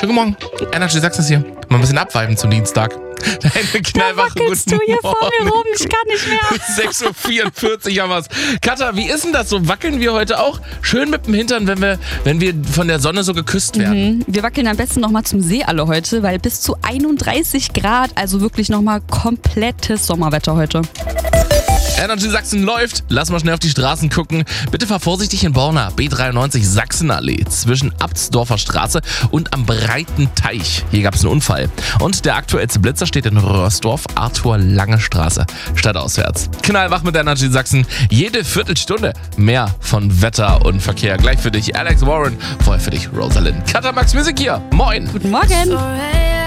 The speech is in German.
Schönen Morgen. Energy Sachsen ist hier. Mal ein bisschen abweiben zum Dienstag. Deine Knallwache, wackelst du hier vor mir rum? Ich kann nicht mehr. 6.44 Uhr haben wir's. Katha, wie ist denn das so? Wackeln wir heute auch schön mit dem Hintern, wenn wir von der Sonne so geküsst werden? Wir wackeln am besten nochmal zum See alle heute, weil bis zu 31 Grad, also wirklich nochmal komplettes Sommerwetter heute. Energy Sachsen läuft. Lass mal schnell auf die Straßen gucken. Bitte fahr vorsichtig in Borna. B93 Sachsenallee zwischen Abtsdorfer Straße und am Breiten Teich. Hier gab es einen Unfall. Und der aktuellste Blitzer steht in Röhrsdorf, Arthur Lange Straße, stadtauswärts. Knallwach mit Energy Sachsen. Jede Viertelstunde mehr von Wetter und Verkehr. Gleich für dich Alex Warren, vorher für dich Rosalind. Katha Max Music hier. Moin. Guten Morgen.